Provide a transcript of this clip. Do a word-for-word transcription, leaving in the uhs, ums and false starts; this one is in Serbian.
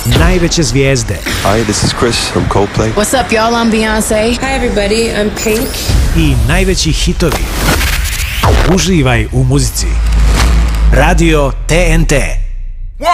Najveće zvijezde. Hi, this is Chris from Coldplay. What's up, y'all? I'm Beyoncé. Hi, everybody. I'm Pink. I najveći hitovi. Uživaj u muzici. Radio T N T.